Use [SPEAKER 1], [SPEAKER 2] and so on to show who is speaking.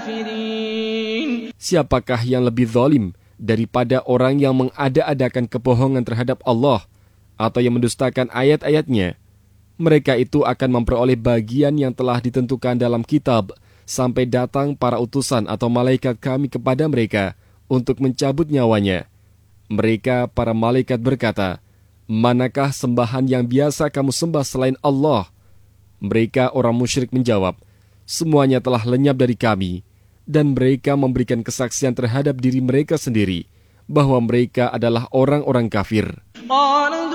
[SPEAKER 1] الكافرين.
[SPEAKER 2] Siapakah yang lebih zalim daripada orang yang mengada-adakan kebohongan terhadap Allah atau yang mendustakan ayat-ayatnya? Mereka itu akan memperoleh bagian yang telah ditentukan dalam kitab sampai datang para utusan atau malaikat kami kepada mereka untuk mencabut nyawanya. Mereka, para malaikat berkata, "Manakah sembahan yang biasa kamu sembah selain Allah?" Mereka orang musyrik menjawab, "Semuanya telah lenyap dari kami." Dan mereka memberikan kesaksian terhadap diri mereka sendiri bahwa mereka adalah orang-orang kafir.